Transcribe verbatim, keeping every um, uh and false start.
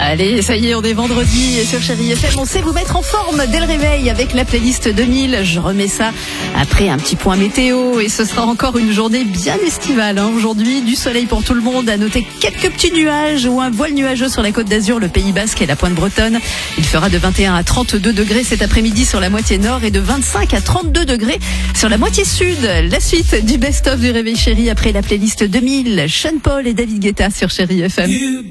Allez, ça y est, on est vendredi et sur Chérie F M, on sait vous mettre en forme dès le réveil avec la playlist deux mille. Je remets ça après un petit point météo et ce sera encore une journée bien estivale. Hein. Aujourd'hui, du soleil pour tout le monde. À noter quelques petits nuages ou un voile nuageux sur la Côte d'Azur, le Pays Basque et la Pointe Bretonne. Il fera de vingt et un à trente-deux degrés cet après-midi sur la moitié nord et de vingt-cinq à trente-deux degrés sur la moitié sud. La suite du best-of du Réveil Chérie après la playlist deux mille. Sean Paul et David Guetta sur Chérie F M.